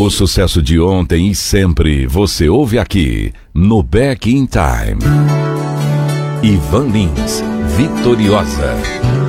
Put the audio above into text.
O sucesso de ontem e sempre você ouve aqui no Back in Time. Ivan Lins, Vitoriosa.